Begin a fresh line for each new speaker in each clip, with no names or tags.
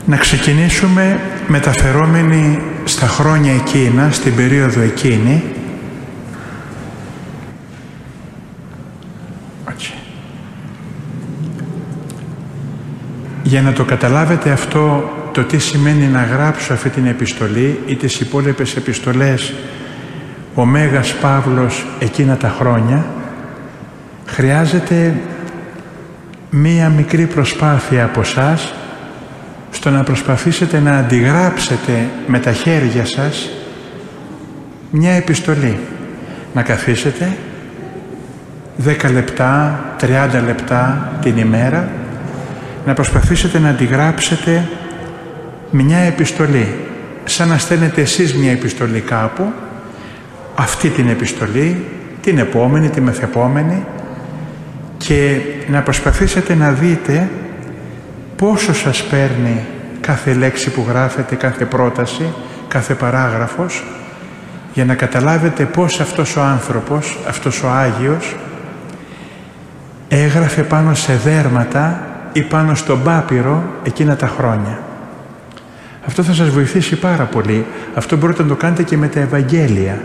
Να ξεκινήσουμε μεταφερόμενοι στα χρόνια εκείνα, στην περίοδο εκείνη, για να το καταλάβετε αυτό, το τι σημαίνει να γράψω αυτή την επιστολή ή τις υπόλοιπες επιστολές ο Μέγας Παύλος εκείνα τα χρόνια, χρειάζεται μία μικρή προσπάθεια από εσάς στο να προσπαθήσετε να αντιγράψετε με τα χέρια σας μια επιστολή. Να καθίσετε 10 λεπτά, 30 λεπτά την ημέρα, να προσπαθήσετε να αντιγράψετε μια επιστολή, σαν να στέλνετε εσείς μια επιστολή κάπου, αυτή την επιστολή, την επόμενη, τη μεθεπόμενη, και να προσπαθήσετε να δείτε πόσο σας παίρνει κάθε λέξη που γράφετε, κάθε πρόταση, κάθε παράγραφος, για να καταλάβετε πώς αυτός ο άνθρωπος, αυτός ο Άγιος, έγραφε πάνω σε δέρματα ή πάνω στον πάπυρο εκείνα τα χρόνια. Αυτό θα σας βοηθήσει πάρα πολύ. Αυτό μπορείτε να το κάνετε και με τα Ευαγγέλια.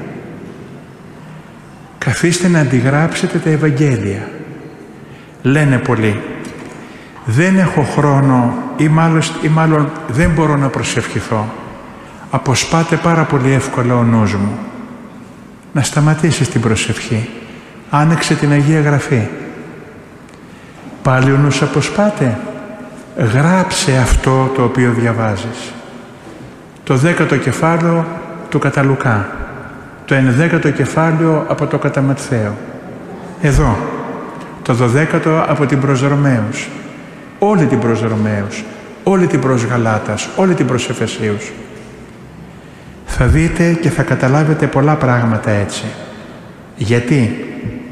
Καθίστε να αντιγράψετε τα Ευαγγέλια. Λένε πολλοί, δεν έχω χρόνο ή μάλλον δεν μπορώ να προσευχηθώ. Αποσπάται πάρα πολύ εύκολα ο νους μου. Να σταματήσεις την προσευχή. Άνοιξε την Αγία Γραφή. Πάλι ο νους αποσπάται. Γράψε αυτό το οποίο διαβάζεις. Το 10ο κεφάλαιο του κατά Λουκά. Το 11ο κεφάλαιο από το κατά Ματθαίο. Εδώ. Το 12ο από την προς Ρωμαίους. Όλη την προς Ρωμαίους. Όλη την προς Γαλάτας. Όλη την προς Εφεσίους. Θα δείτε και θα καταλάβετε πολλά πράγματα έτσι. Γιατί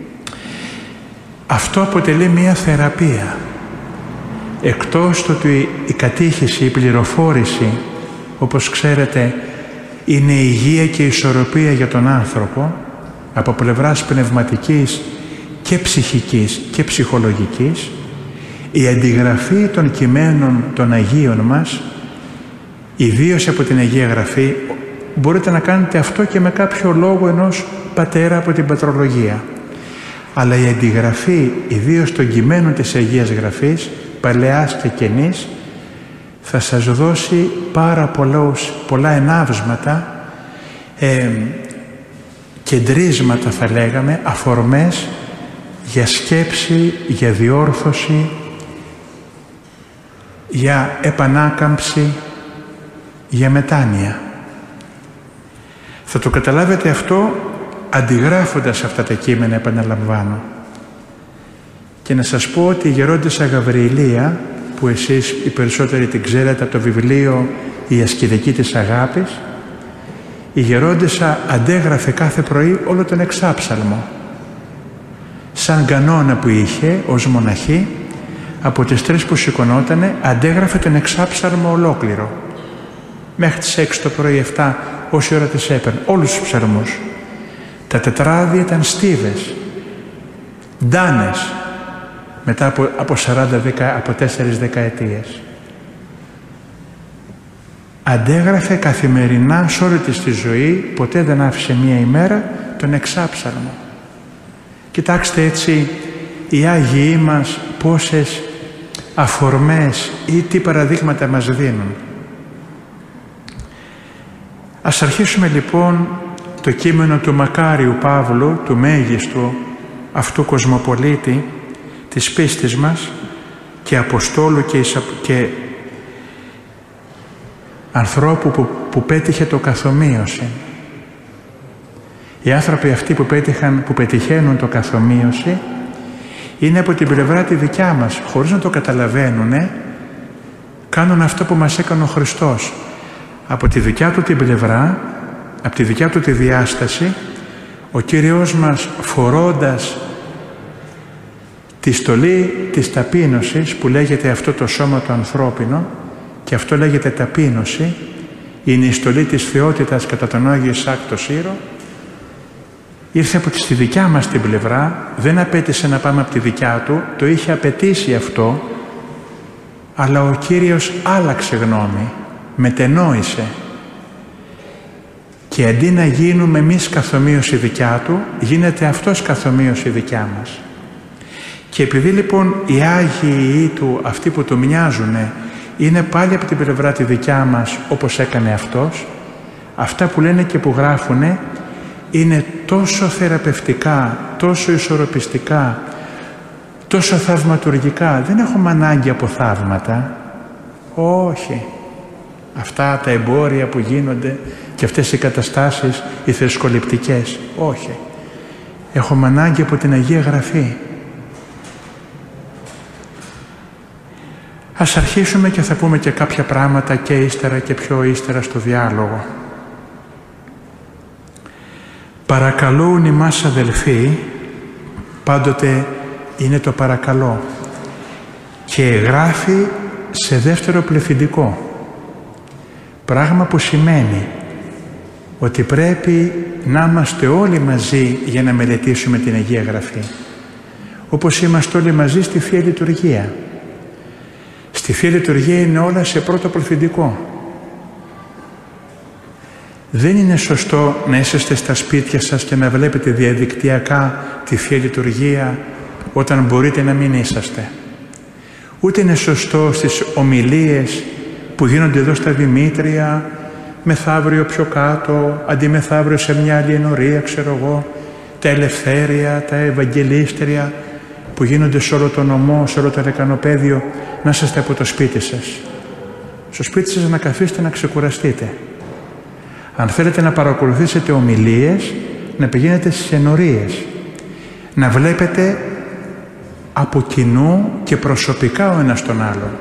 αυτό αποτελεί μία θεραπεία. Εκτός το ότι η κατήχηση, η πληροφόρηση, όπως ξέρετε, είναι η υγεία και η ισορροπία για τον άνθρωπο, από πλευράς πνευματικής και ψυχικής και ψυχολογικής, η αντιγραφή των κειμένων των Αγίων μας, ιδίως από την Αγία Γραφή, μπορείτε να κάνετε αυτό και με κάποιο λόγο ενός πατέρα από την πατρολογία. Αλλά η αντιγραφή, ιδίως των κειμένων της Αγίας Γραφής, παλαιάς και καινής, θα σας δώσει πάρα πολλά ενάβσματα, κεντρίσματα θα λέγαμε, αφορμές για σκέψη, για διόρθωση, για επανάκαμψη, για μετάνοια. Θα το καταλάβετε αυτό αντιγράφοντας αυτά τα κείμενα, επαναλαμβάνω. Και να σας πω ότι η γερόντισσα Γαβριηλία, που εσείς οι περισσότεροι την ξέρετε από το βιβλίο «Η ασκητική της αγάπης», η γερόντισσα αντέγραφε κάθε πρωί όλο τον εξάψαλμο. Σαν κανόνα που είχε ως μοναχή, από τις 3 που σηκωνότανε, αντέγραφε τον εξάψαλμο ολόκληρο. Μέχρι τις 6 το πρωί, 7, όση ώρα τις έπαιρνε, όλους τους ψαλμούς. Τα τετράδια ήταν στίβες, ντάνες, μετά από 4 δεκαετίες. Αντέγραφε καθημερινά σε όλη της τη ζωή, ποτέ δεν άφησε μία ημέρα τον εξάψαλμο. Κοιτάξτε έτσι οι Άγιοι μας πόσες αφορμές ή τι παραδείγματα μας δίνουν. Ας αρχίσουμε λοιπόν το κείμενο του Μακάριου Παύλου, του μέγιστου αυτού κοσμοπολίτη της πίστης μας και Αποστόλου και ανθρώπου που πέτυχε το καθομοίωση. Οι άνθρωποι αυτοί που πετυχαίνουν το καθομοίωση είναι από την πλευρά τη δικιά μας, χωρίς να το καταλαβαίνουνε, κάνουν αυτό που μας έκανε ο Χριστός. Από τη δικιά του την πλευρά, από τη δικιά του τη διάσταση, ο Κύριος μας, φορώντας τη στολή της ταπείνωσης, που λέγεται αυτό το σώμα το ανθρώπινο, και αυτό λέγεται ταπείνωση, είναι η στολή της θεότητας κατά τον Άγιο Ισάκ το Σύρο, ήρθε από τη δικιά μας την πλευρά, δεν απέτησε να πάμε από τη δικιά του, το είχε απαιτήσει αυτό Αλλά ο Κύριος άλλαξε γνώμη, μετενόησε. Και αντί να γίνουμε εμείς καθομοίωση δικιά Του, γίνεται Αυτός καθομοίωση δικιά μας. Και επειδή λοιπόν οι Άγιοι Του, αυτοί που Του μοιάζουν, είναι πάλι από την πλευρά τη δικιά μας όπως έκανε Αυτός, αυτά που λένε και που γράφουνε είναι τόσο θεραπευτικά, τόσο ισορροπιστικά, τόσο θαυματουργικά. Δεν έχουμε ανάγκη από θαύματα. Όχι. Αυτά τα εμπόρια που γίνονται και αυτές οι καταστάσεις, οι θρησκοληπτικές. Όχι. Έχουμε ανάγκη από την Αγία Γραφή. Ας αρχίσουμε και θα πούμε και κάποια πράγματα και ύστερα και πιο ύστερα στο διάλογο. Παρακαλούν ημάς αδελφοί, πάντοτε είναι το παρακαλώ και γράφει σε δεύτερο πληθυντικό, πράγμα που σημαίνει ότι πρέπει να είμαστε όλοι μαζί για να μελετήσουμε την Αγία Γραφή, όπως είμαστε όλοι μαζί στη Θεία Λειτουργία. Στη Θεία Λειτουργία είναι όλα σε πρώτο πληθυντικό. Δεν είναι σωστό να είσαστε στα σπίτια σας και να βλέπετε διαδικτυακά τη Θεία Λειτουργία όταν μπορείτε να μην είσαστε. Ούτε είναι σωστό στις ομιλίες που γίνονται εδώ στα Δημήτρια, μεθαύριο πιο κάτω, αντί μεθαύριο σε μια άλλη ενορία, ξέρω εγώ, τα ελευθέρια, τα ευαγγελίστρια που γίνονται σε όλο το νομό, σε όλο το λεκανοπέδιο, να είσαστε από το σπίτι σας. Στο σπίτι σας να καθίσετε να ξεκουραστείτε. Αν θέλετε να παρακολουθήσετε ομιλίες, να πηγαίνετε στις ενορίες. Να βλέπετε από κοινού και προσωπικά ο ένας τον άλλον.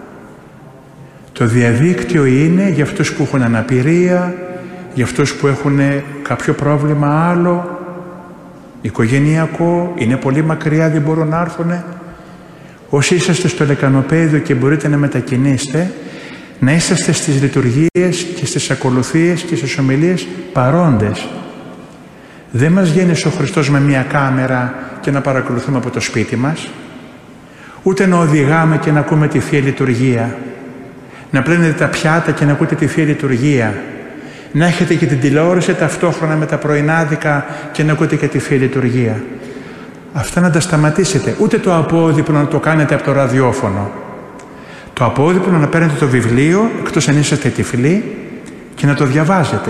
Το διαδίκτυο είναι για αυτούς που έχουν αναπηρία, για αυτούς που έχουν κάποιο πρόβλημα άλλο, οικογενειακό, είναι πολύ μακριά, δεν μπορούν να έρθουν. Όσοι είσαστε στο λεκανοπέδιο και μπορείτε να μετακινήσετε, να είσαστε στις λειτουργίες και στις ακολουθίες και στις ομιλίες παρόντες. Δεν μας γέννησε ο Χριστός με μια κάμερα και να παρακολουθούμε από το σπίτι μας, ούτε να οδηγάμε και να ακούμε τη Θεία Λειτουργία, να πλένετε τα πιάτα και να ακούτε τη Θεία Λειτουργία, να έχετε και την τηλεόραση ταυτόχρονα με τα πρωινάδικα και να ακούτε και τη Θεία Λειτουργία. Αυτά να τα σταματήσετε. Ούτε το απόδειπνο να το κάνετε από το ραδιόφωνο. Το απόδειπνο να παίρνετε το βιβλίο, εκτός αν είσαστε τυφλοί, και να το διαβάζετε.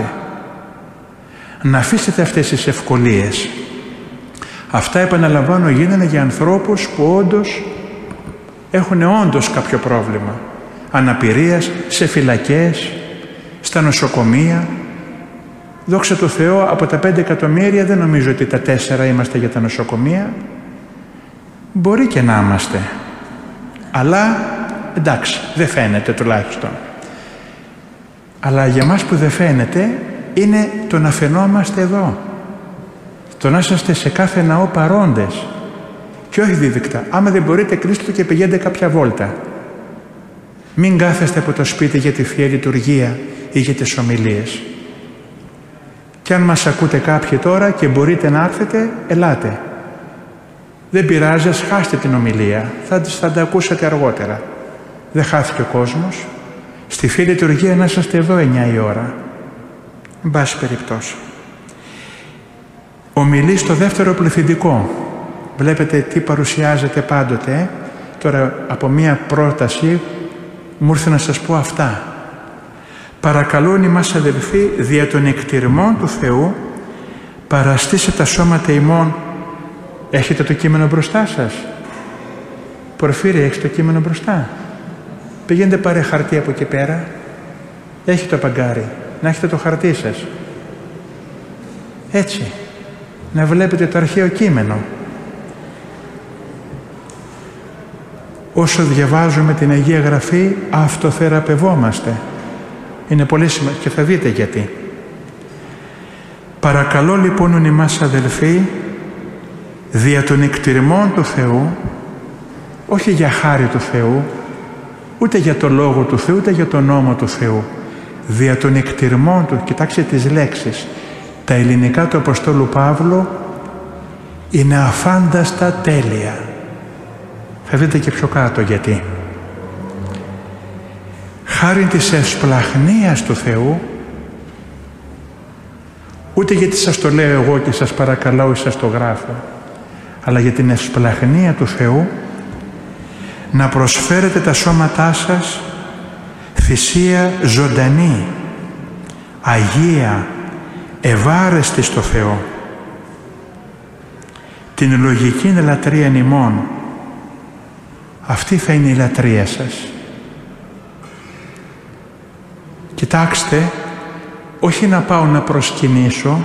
Να αφήσετε αυτές τις ευκολίες. Αυτά, επαναλαμβάνω, γίνανε για ανθρώπους που έχουν όντως κάποιο πρόβλημα. Αναπηρίας, σε φυλακές, στα νοσοκομεία. Δόξα τω Θεώ, από τα 5 εκατομμύρια δεν νομίζω ότι τα 4 είμαστε για τα νοσοκομεία. Μπορεί και να είμαστε. Αλλά εντάξει, δεν φαίνεται τουλάχιστον. Αλλά για μας που δεν φαίνεται είναι το να φαινόμαστε εδώ. Το να είσαστε σε κάθε ναό παρόντες. Και όχι δίδυκτα. Άμα δεν μπορείτε, κλείστε το και πηγαίνετε κάποια βόλτα. Μην κάθεστε από το σπίτι για τη Θεία Λειτουργία ή για τις ομιλίες. Και αν μας ακούτε κάποιοι τώρα και μπορείτε να έρθετε, ελάτε. Δεν πειράζει, ας χάσετε την ομιλία. Θα τα ακούσετε αργότερα. Δεν χάθηκε ο κόσμος. Στη Θεία Λειτουργία να είσαστε εδώ 9 η ώρα. Εν πάση περιπτώσει. Ομιλεί στο δεύτερο πληθυντικό. Βλέπετε τι παρουσιάζεται πάντοτε. Τώρα από μία πρόταση μου ήρθε να σας πω αυτά. Παρακαλούν ημάς αδελφοί δια των εκτιρμών του Θεού παραστήσε τα σώματα ημών. Έχετε το κείμενο μπροστά σας? Πορφύρη, έχεις το κείμενο μπροστά? Πηγαίνετε πάρε χαρτί από εκεί πέρα. Έχει το παγκάρι. Να έχετε το χαρτί σας. Έτσι. Να βλέπετε το αρχαίο κείμενο. Όσο διαβάζουμε την Αγία Γραφή, αυτοθεραπευόμαστε. Είναι πολύ σημαντικό και θα δείτε γιατί. Παρακαλώ λοιπόν ημάς αδελφοί, δια των εκτιρμών του Θεού, όχι για χάρη του Θεού, ούτε για το Λόγο του Θεού, ούτε για τον νόμο του Θεού, δια των εκτιρμών του. Κοιτάξτε τις λέξεις. Τα ελληνικά του Αποστόλου Παύλου είναι αφάνταστα τέλεια. Θα δείτε και πιο κάτω γιατί. χάριν της ευσπλαχνίας του Θεού, ούτε γιατί σας το λέω εγώ και σας παρακαλώ ή σας το γράφω, αλλά για την ευσπλαχνία του Θεού, να προσφέρετε τα σώματά σας θυσία ζωντανή, αγία, ευάρεστη στο Θεό, την λογική λατρεία ημών. Αυτή θα είναι η λατρεία σας. Κοιτάξτε, όχι να πάω να προσκυνήσω,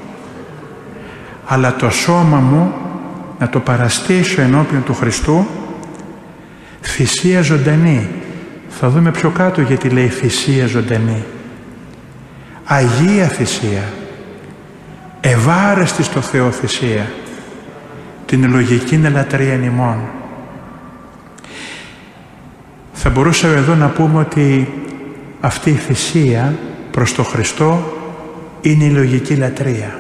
αλλά το σώμα μου να το παραστήσω ενώπιον του Χριστού, θυσία ζωντανή. Θα δούμε πιο κάτω γιατί λέει θυσία ζωντανή. Αγία θυσία, ευάρεστη στο Θεό θυσία, την λογική λατρεία ημών. Θα μπορούσαμε εδώ να πούμε ότι αυτή η θυσία προς το Χριστό είναι η λογική λατρεία.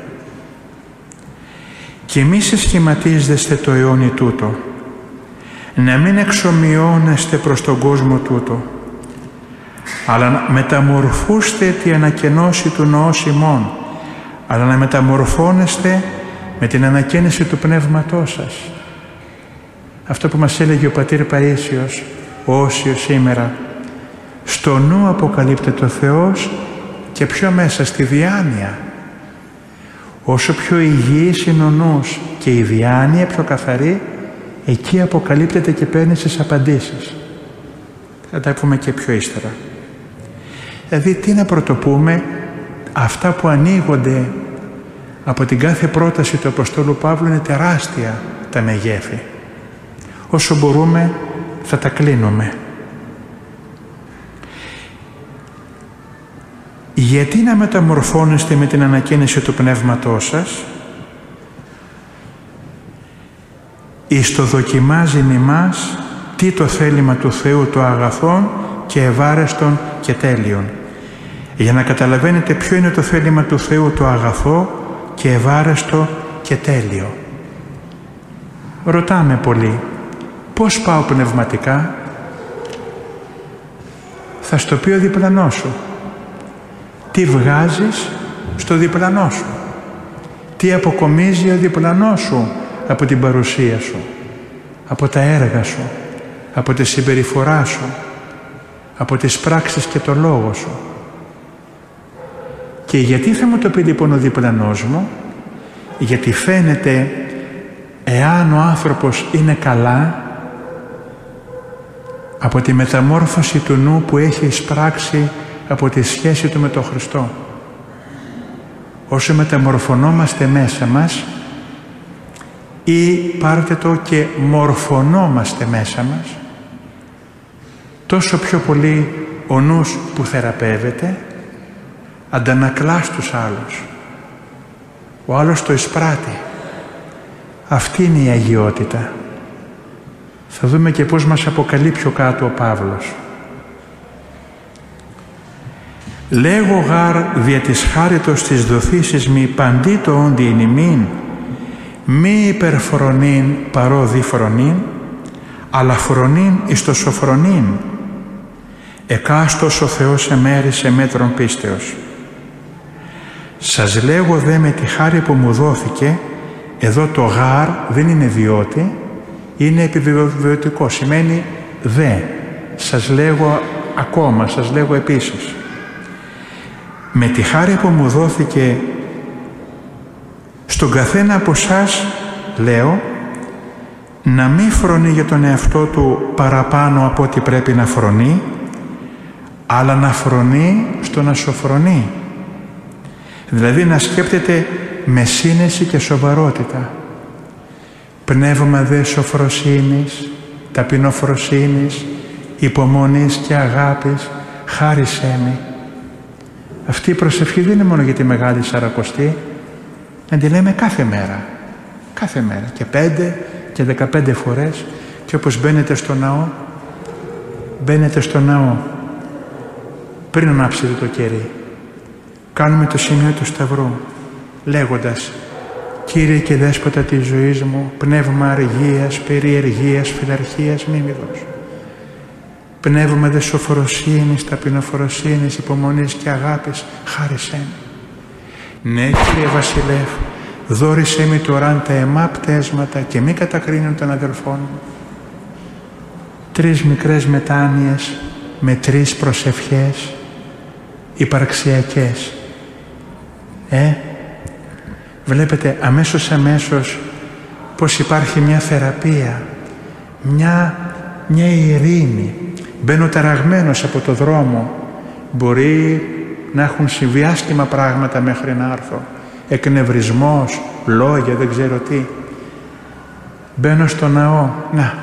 Και εμείς σχηματίζεστε το αιώνι τούτο, να μην εξομοιώνεστε προς τον κόσμο τούτο, αλλά να μεταμορφούστε τη ανακαινώση του νοός ημών, αλλά να μεταμορφώνεστε με την ανακαίνιση του πνεύματός σας. Αυτό που μας έλεγε ο πατήρ Παΐσιος, ο Όσιος σήμερα, στο νου αποκαλύπτεται ο Θεός και πιο μέσα στη διάνοια. Όσο πιο υγιής είναι ο νους και η διάνοια πιο καθαρή, εκεί αποκαλύπτεται και παίρνει τις απαντήσεις. Θα τα πούμε και πιο ύστερα. Δηλαδή τι να πρωτοπούμε, αυτά που ανοίγονται από την κάθε πρόταση του Αποστόλου Παύλου είναι τεράστια τα μεγέθη. Όσο μπορούμε θα τα κλείνουμε. Γιατί να μεταμορφώνεστε με την ανακαίνιση του πνεύματός σας, εις το δοκιμάζει ημάς τι το θέλημα του Θεού το αγαθόν και ευάρεστον και τέλειον. Για να καταλαβαίνετε ποιο είναι το θέλημα του Θεού το αγαθό και ευάρεστο και τέλειο. Ρωτάμε πολύ, πώς πάω πνευματικά? Θα στο πει ο διπλανός σου. Τι βγάζεις στο διπλανό σου? Τι αποκομίζει ο διπλανός σου από την παρουσία σου, από τα έργα σου, από τη συμπεριφορά σου, από τις πράξεις και το λόγο σου? Και γιατί θα μου το πει λοιπόν ο διπλανός μου? Γιατί φαίνεται εάν ο άνθρωπος είναι καλά από τη μεταμόρφωση του νου που έχει εισπράξει από τη σχέση του με τον Χριστό. Όσο μεταμορφωνόμαστε μέσα μας, ή πάρτε το και μορφωνόμαστε μέσα μας, τόσο πιο πολύ ο νους που θεραπεύεται αντανακλά στους άλλους. Ο άλλος το εισπράττει. Αυτή είναι η αγιότητα. Θα δούμε και πώς μας αποκαλεί πιο κάτω ο Παύλος. Λέγω γάρ δια της χάριτος της δοθήσης μη παντί το όντι εν ημίν, μη υπερφρονήν παρό διφρονήν, αλλά φρονήν εις το σοφρονήν. Εκάστος ο Θεός εμέρισε μέτρον πίστεως. Σας λέγω δε με τη χάρη που μου δόθηκε, εδώ το γάρ δεν είναι διότι, είναι επιβεβαιωτικό, σημαίνει δε. Σας λέγω ακόμα, σας λέγω επίσης. Με τη χάρη που μου δόθηκε στον καθένα από εσάς, λέω, να μην φρονεί για τον εαυτό του παραπάνω από ό,τι πρέπει να φρονεί, αλλά να φρονεί στο να σοφρονεί. Δηλαδή να σκέπτεται με σύνεση και σοβαρότητα. Πνεύμα δε σοφροσύνης, ταπεινοφροσύνης, υπομονής και αγάπης, χάρισέ μη. Αυτή η προσευχή δεν είναι μόνο για τη Μεγάλη Σαρακοστή, να τη λέμε κάθε μέρα. Κάθε μέρα. Και 5 και 15 φορές. Και όπως μπαίνετε στο ναό, πριν ανάψετε το κερί, κάνουμε το σημείο του Σταυρού, λέγοντας «Κύριε και Δέσποτα της ζωής μου, πνεύμα αργίας, περιεργίας, φιλαρχίας, μη μη δώσω. πνεύμα δε σοφροσύνης, ταπεινοφροσύνης, υπομονής και αγάπης, χάρισέ μου. Ναι, Κύριε Βασιλεύ, δώρισέ μη τωράν τα αιμά πτέσματα και μη κατακρίνουν των αδελφών μου. 3 μικρές μετάνοιες με 3 προσευχές υπαρξιακές. Βλέπετε αμέσως πως υπάρχει μια θεραπεία, μια ειρήνη. Μπαίνω ταραγμένος από το δρόμο. Μπορεί να έχουν συμβεί άσχημα πράγματα μέχρι να έρθω. Εκνευρισμός, λόγια, δεν ξέρω τι. Μπαίνω στο ναό. Να,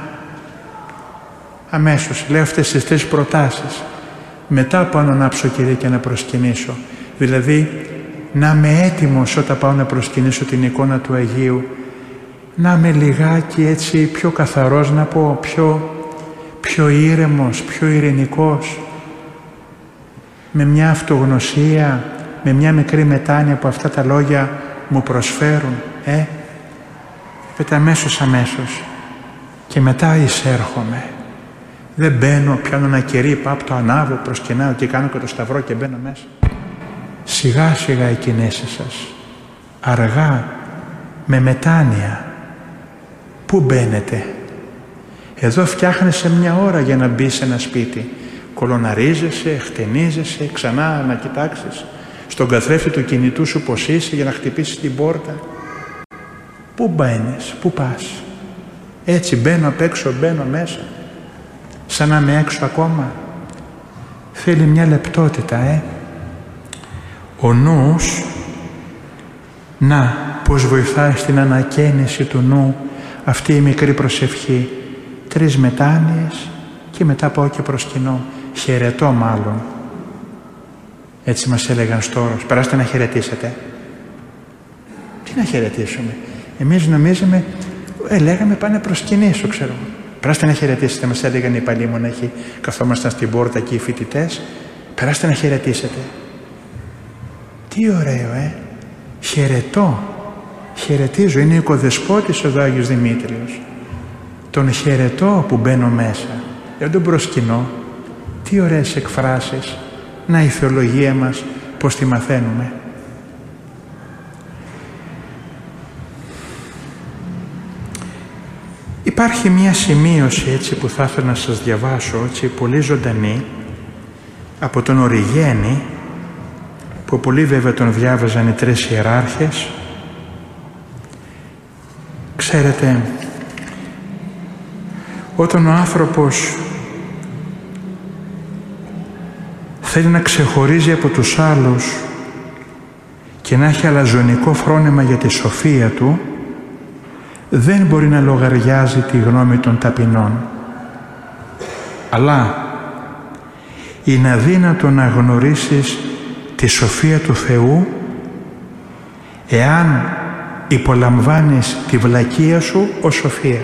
αμέσως λέω αυτές τις 3 προτάσεις. Μετά πάω να ανάψω, Κύριε, και να προσκυνήσω. Δηλαδή, να είμαι έτοιμος όταν πάω να προσκυνήσω την εικόνα του Αγίου. Να είμαι λιγάκι έτσι πιο καθαρός, να πω πιο ήρεμος, πιο ειρηνικός. Με μια αυτογνωσία, με μια μικρή μετάνοια που αυτά τα λόγια μου προσφέρουν. Αμέσως. Και μετά εισέρχομαι. Δεν μπαίνω, πιάνω ένα κερί, πάω, το ανάβω, προσκυνάω και κάνω και το σταυρό και μπαίνω μέσα. Σιγά σιγά οι κινήσεις σας. Αργά, με μετάνοια. Πού μπαίνετε? Εδώ φτιάχνεσαι μια ώρα για να μπεις σε ένα σπίτι. Κολοναρίζεσαι, χτενίζεσαι, ξανά να κοιτάξεις στον καθρέφτη του κινητού σου πως είσαι για να χτυπήσεις την πόρτα. Πού μπαίνεις, πού πας? Έτσι μπαίνω απ' έξω, μπαίνω μέσα. Σαν να είμαι έξω ακόμα. Θέλει μια λεπτότητα, Ο νους, να, πως βοηθάει στην ανακαίνιση του νου αυτή η μικρή προσευχή. 3 μετάνοιες και μετά πάω και προσκυνώ. Χαιρετώ μάλλον. Έτσι μας έλεγαν στο όρος. Περάστε να χαιρετήσετε. Τι να χαιρετήσουμε? Εμείς νομίζαμε, λέγαμε πάνε προσκυνήσω, ξέρω. Περάστε να χαιρετήσετε, μας έλεγαν οι παλίμοναχοι. Καθόμασταν στην πόρτα και οι φοιτητές. Περάστε να χαιρετήσετε. Τι ωραίο, Χαιρετίζω, είναι οικοδεσπότης ο Άγιος Δημήτριος. Τον χαιρετώ που μπαίνω μέσα. Δεν τον προσκυνώ. Τι ωραίες εκφράσεις. Να η θεολογία μας πως τη μαθαίνουμε. Υπάρχει μια σημείωση έτσι που θα ήθελα να σας διαβάσω, έτσι πολύ ζωντανή, από τον Οριγένη, που πολλοί βέβαια τον διάβαζαν οι 3 ιεράρχες. Ξέρετε, όταν ο άνθρωπος θέλει να ξεχωρίζει από τους άλλους και να έχει αλαζονικό φρόνημα για τη σοφία του, δεν μπορεί να λογαριάζει τη γνώμη των ταπεινών. Αλλά είναι αδύνατο να γνωρίσεις τη σοφία του Θεού εάν υπολαμβάνεις τη βλακεία σου ως σοφία.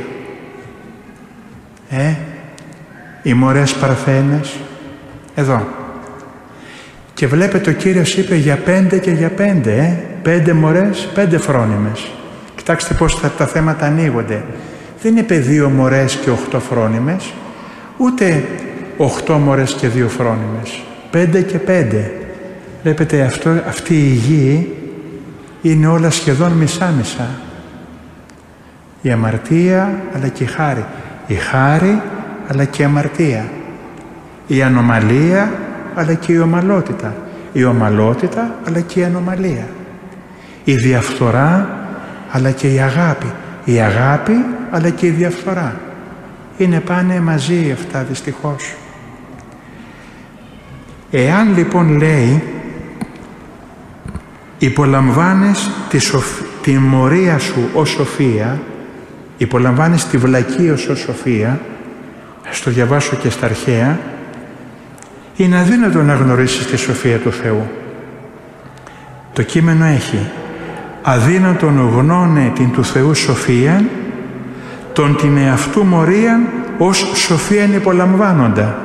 Οι μωρές παρθένες εδώ. Και βλέπετε ο Κύριος είπε για 5 και για 5, 5 μωρές, 5 φρόνιμες. Κοιτάξτε πώς τα θέματα ανοίγονται. Δεν είπε 2 μωρές και 8 φρόνιμες, ούτε 8 μωρές και 2 φρόνιμες. 5 και 5. Βλέπετε αυτή η γη είναι όλα σχεδόν μισά-μισά. Η αμαρτία αλλά και η χάρη. Η χάρη αλλά και η αμαρτία. Η ανομαλία αλλά και η ομαλότητα. Η ομαλότητα αλλά και η ανομαλία. Η διαφθορά αλλά και η αγάπη. Η αγάπη αλλά και η διαφθορά. Είναι πάνε μαζί αυτά δυστυχώς. Εάν λοιπόν λέει υπολαμβάνεις τη μορία σου ως σοφία, υπολαμβάνεις τη βλακεία σου ως σοφία, στο διαβάσω και στα αρχαία, είναι αδύνατο να γνωρίσεις τη σοφία του Θεού. Το κείμενο έχει αδύνατον γνώνε την του Θεού σοφίαν, τον την εαυτού μορίαν ως σοφίαν υπολαμβάνοντα.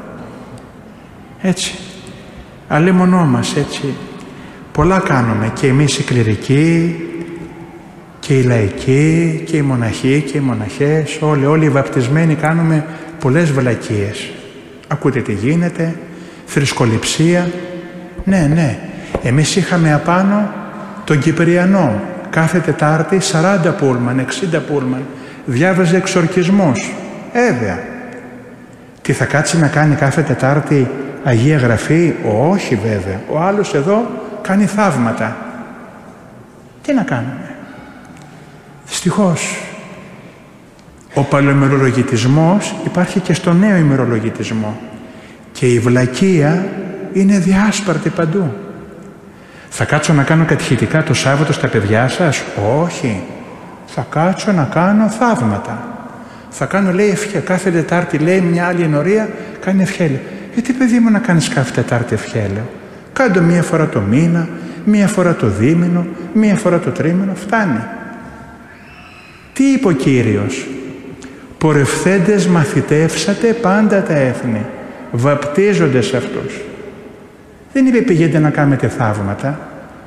Έτσι, αλίμονό μας έτσι. Πολλά κάνουμε και εμείς οι κληρικοί και οι λαϊκοί και οι μοναχοί και οι μοναχές, όλοι οι βαπτισμένοι κάνουμε πολλές βλακίες. Ακούτε τι γίνεται, θρησκοληψία. Ναι, εμείς είχαμε απάνω τον Κυπριανό, κάθε Τετάρτη 40 πούλμαν, 60 πούλμαν, διάβαζε εξορκισμούς. Βέβαια. Τι θα κάτσει να κάνει κάθε Τετάρτη Αγία Γραφή? Όχι βέβαια. Ο άλλος εδώ κάνει θαύματα. Τι να κάνουμε? Δυστυχώς ο παλαιοημερολογητισμός υπάρχει και στο νέο ημερολογητισμό και η βλακεία είναι διάσπαρτη παντού. Θα κάτσω να κάνω κατηχητικά το Σάββατο στα παιδιά σας? Όχι. Θα κάτσω να κάνω θαύματα. Θα κάνω, λέει, ευχέ. Κάθε Τετάρτη, λέει, μια άλλη ενορία κάνει ευχέλαιο. Γιατί, παιδί μου, να κάνεις κάθε Τετάρτη ευχέλαιο? Κάντο μία φορά το μήνα, μία φορά το δίμηνο, μία φορά το τρίμηνο, φτάνει. Τι είπε ο Κύριος? Πορευθέντες μαθητεύσατε πάντα τα έθνη, βαπτίζονται σε αυτούς. Δεν είπε πηγαίνετε να κάνετε θαύματα.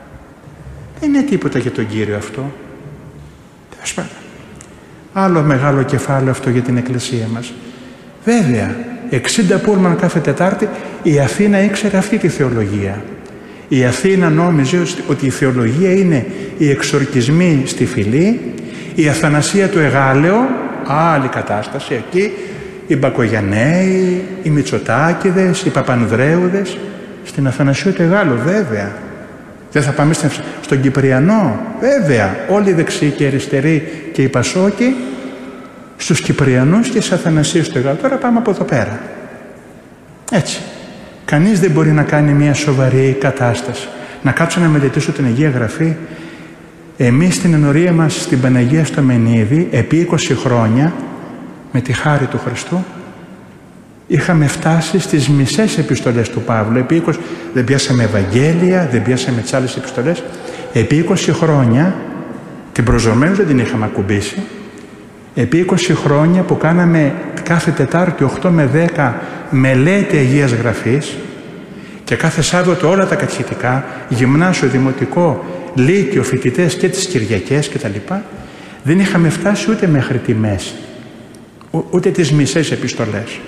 Δεν είναι τίποτα για τον Κύριο αυτό. Τέλος πάντων. Άλλο μεγάλο κεφάλαιο αυτό για την Εκκλησία μας. Βέβαια, 60 πούλμαν κάθε Τετάρτη, η Αθήνα ήξερε αυτή τη θεολογία. Η Αθήνα νόμιζε ότι η θεολογία είναι οι εξορκισμοί στη φυλή, η Αθανασία του Εγάλεο, άλλη κατάσταση εκεί, οι Μπακογιανναίοι, οι Μητσοτάκηδες, οι Παπανδρέουδες. Στην Αθανασία του Εγάλεο, βέβαια. Δεν θα πάμε στον Κυπριανό? Βέβαια. Όλοι οι δεξιοί και οι αριστεροί και οι Πασόκοι στους Κυπριανούς και στις Αθανασίες του Εγάλεο. Τώρα πάμε από εδώ πέρα. Έτσι. Κανείς δεν μπορεί να κάνει μια σοβαρή κατάσταση. Να κάτσω να μελετήσω την Αγία Γραφή. Εμείς στην ενορία μας στην Παναγία στο Μενίδη, επί 20 χρόνια, με τη χάρη του Χριστού, είχαμε φτάσει στις μισές επιστολές του Παύλου. Επί 20, δεν πιάσαμε Ευαγγέλια, δεν πιάσαμε τις άλλες επιστολές. Επί 20 χρόνια, την προσδομένη δεν την είχαμε ακουμπήσει. Επί 20 χρόνια που κάναμε κάθε Τετάρτη 8 με 10 μελέτη Αγίας Γραφής και κάθε Σάββατο όλα τα κατηχητικά, γυμνάσιο, δημοτικό, λύκειο, φοιτητές και τις Κυριακές κτλ. Δεν είχαμε φτάσει ούτε μέχρι τη μέση, ούτε τις μισές επιστολές.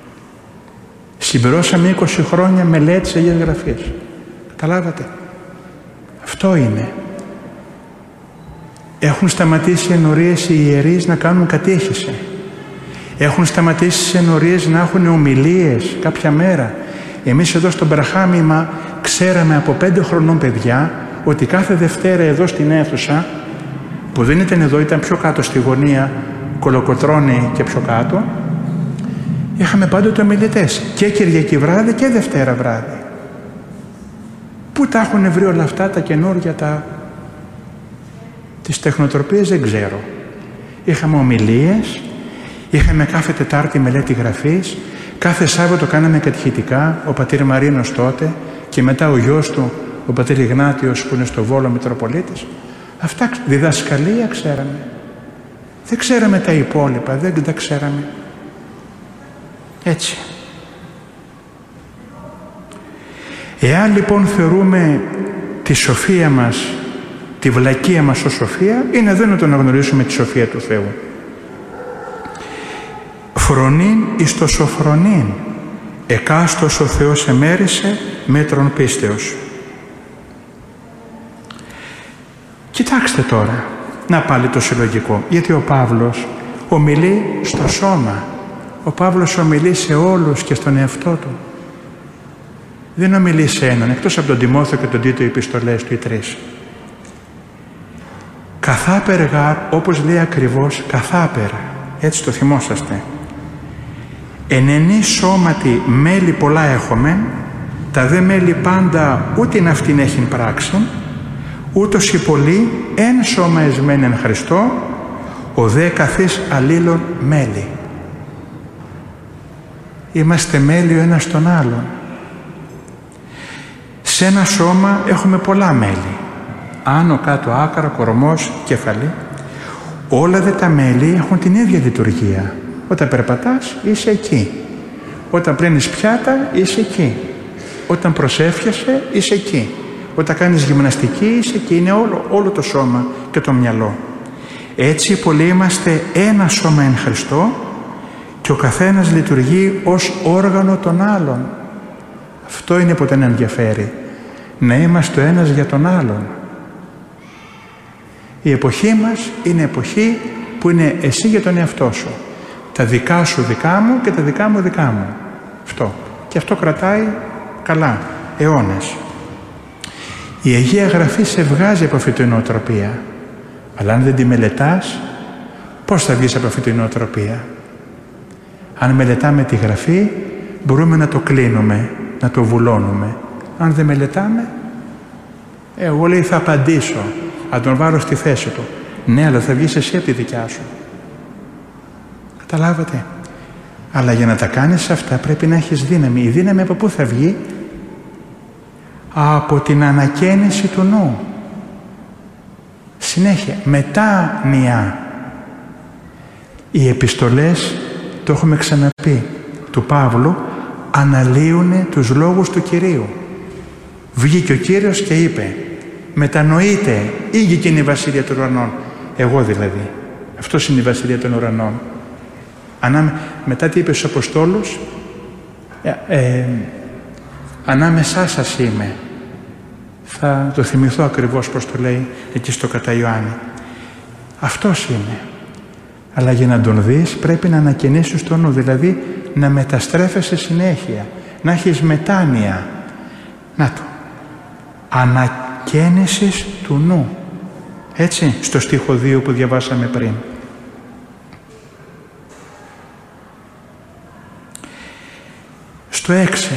Συμπληρώσαμε 20 χρόνια μελέτης Αγίας Γραφής. Καταλάβατε? Αυτό είναι. Έχουν σταματήσει ενορίες οι ιερείς να κάνουν κατήχηση. Έχουν σταματήσει ενορίες να έχουν ομιλίες κάποια μέρα. Εμείς εδώ στο Μπραχάμιμα ξέραμε από 5 χρονών παιδιά ότι κάθε Δευτέρα εδώ στην αίθουσα, που δεν ήταν εδώ, ήταν πιο κάτω στη γωνία, Κολοκοτρώνη και πιο κάτω, είχαμε πάντοτε ομιλητές και Κυριακή βράδυ και Δευτέρα βράδυ. Πού τα έχουν βρει όλα αυτά τα καινούργια, τις τεχνοτροπίες δεν ξέρω. Είχαμε ομιλίες, είχαμε κάθε Τετάρτη μελέτη Γραφής, κάθε Σάββατο κάναμε κατηχητικά, ο πατήρ Μαρίνος τότε και μετά ο γιος του, ο πατήρ Ιγνάτιος που είναι στο Βόλο Μητροπολίτης. Αυτά διδασκαλία ξέραμε. Δεν ξέραμε τα υπόλοιπα, δεν τα ξέραμε. Έτσι. Εάν λοιπόν θεωρούμε τη σοφία μας, τη βλακεία μας ως σοφία, είναι εδώ να το αναγνωρίσουμε τη σοφία του Θεού. Φρονήν εις το σοφρονήν, εκάστος ο Θεός εμέρισε μέτρον πίστεως. Κοιτάξτε τώρα, να πάλι το συλλογικό, γιατί ο Παύλος ομιλεί στο σώμα. Ο Παύλος ομιλεί σε όλους και στον εαυτό του. Δεν ομιλεί σε έναν, εκτός από τον Τιμόθεο και τον Τίτο, οι επιστολές του οι 3. Καθάπερ γάρ, όπως λέει ακριβώς, καθάπερ, έτσι το θυμόσαστε. Ενενή σώματι μέλη πολλά έχομεν, τα δε μέλη πάντα ούτιν αυτήν έχειν πράξην, ούτως οι πολλοί εν σώμα εσμέν εν Χριστώ, ο δε καθής αλλήλων μέλη. Είμαστε μέλη ο ένας τον άλλον. Σε ένα σώμα έχουμε πολλά μέλη. Άνω, κάτω, άκρα, κορμός, κεφαλή. Όλα δε τα μέλη έχουν την ίδια λειτουργία. Όταν περπατάς είσαι εκεί. Όταν πλένεις πιάτα είσαι εκεί. Όταν προσεύχεσαι είσαι εκεί. Όταν κάνεις γυμναστική είσαι εκεί. Είναι όλο το σώμα και το μυαλό. Έτσι πολλοί είμαστε ένα σώμα εν Χριστώ και και ο καθένας λειτουργεί ως όργανο των άλλων. Αυτό είναι που τον ενδιαφέρει, να είμαστε ο ένας για τον άλλον. Η εποχή μας είναι εποχή που είναι εσύ για τον εαυτό σου. Τα δικά σου δικά μου και τα δικά μου δικά μου. Αυτό. Και αυτό κρατάει καλά, αιώνες. Η Αγία Γραφή σε βγάζει από αυτή την νοοτροπία. Αλλά αν δεν τη μελετάς, πώς θα βγεις από αυτή την νοοτροπία? Αν μελετάμε τη Γραφή, μπορούμε να το κλείνουμε, να το βουλώνουμε. Αν δεν μελετάμε, εγώ λέει θα απαντήσω, θα τον βάλω στη θέση του. Ναι, αλλά θα βγεις εσύ από τη δικιά σου. Καταλάβατε? Αλλά για να τα κάνεις αυτά πρέπει να έχεις δύναμη. Η δύναμη από πού θα βγει? Από την ανακαίνιση του νου. Συνέχεια, μετάνοια. Οι επιστολές, το έχουμε ξαναπεί, του Παύλου, αναλύουνε τους λόγους του Κυρίου. Βγήκε ο Κύριος και είπε, μετανοείτε, ήγηκε είναι η Βασιλεία των Ουρανών. Εγώ δηλαδή. Αυτός είναι η Βασιλεία των Ουρανών. Μετά τι είπε στους Αποστόλους, ανάμεσά σας είμαι. Θα το θυμηθώ ακριβώς πως το λέει εκεί στο κατά Ιωάννη. Αυτός είναι. Αλλά για να τον δεις πρέπει να ανακαινήσεις το νου, δηλαδή να μεταστρέφεσαι συνέχεια, να έχεις μετάνοια. Να το. Ανακαίνιση του νου. Έτσι, στο στίχο 2 που διαβάσαμε πριν. Στο 6.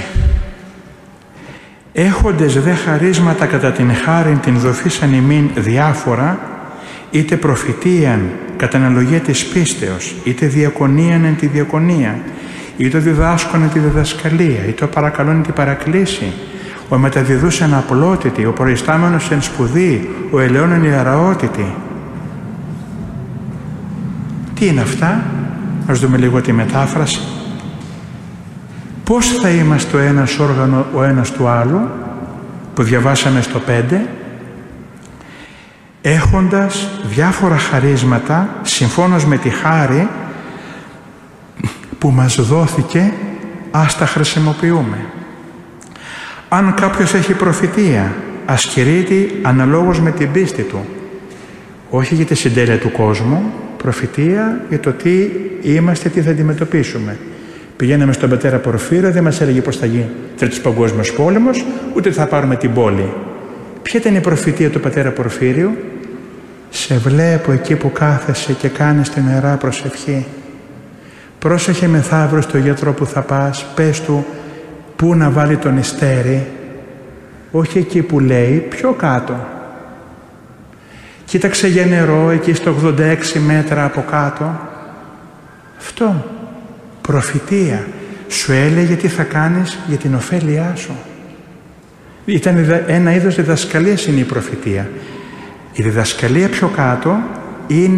Έχοντες δε χαρίσματα κατά την χάριν την δοθήσαν ημίν διάφορα, είτε προφητείαν κατά αναλογία της πίστεως, είτε διακονίαν εν τη διακονία, είτε διδάσκον εν τη διδασκαλία, είτε παρακαλών εν τη παρακλήση, ο μεταδιδούσεν απλότητη, ο προϊστάμενος εν σπουδή, ο ελαιών εν ιεραότητη. Τι είναι αυτά? Ας δούμε λίγο τη μετάφραση. Πώς θα είμαστε ο ένας όργανο ο ένας του άλλου, που διαβάσαμε στο 5, έχοντας διάφορα χαρίσματα συμφώνως με τη χάρη που μας δόθηκε, ας τα χρησιμοποιούμε. Αν κάποιος έχει προφητεία, ας κηρύττει αναλόγως με την πίστη του. Όχι για τη συντέλεια του κόσμου, προφητεία για το τι είμαστε, τι θα αντιμετωπίσουμε. Πηγαίναμε στον πατέρα Πορφύριο, δεν μας έλεγε πώς θα γίνει Τρίτος Παγκόσμιος Πόλεμος, ούτε θα πάρουμε την πόλη. Ποια ήταν η προφητεία του πατέρα Πορφύριου? Σε βλέπω εκεί που κάθεσαι και κάνεις την ιερά προσευχή. Πρόσεχε μεθαύριο στο γιατρό που θα πας, πες του πού να βάλει τον ιστέρι. Όχι εκεί που λέει, πιο κάτω. Κοίταξε για νερό εκεί στο 86 μέτρα από κάτω. Αυτό. Προφητεία. Σου έλεγε τι θα κάνεις για την ωφέλειά σου. Ήταν ένα είδος διδασκαλίας είναι η προφητεία. Η διδασκαλία πιο κάτω είναι